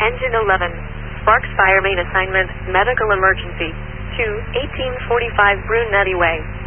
Engine 11. Sparks Fire Main Assignment, Medical Emergency. To 1845 Brunetti Way.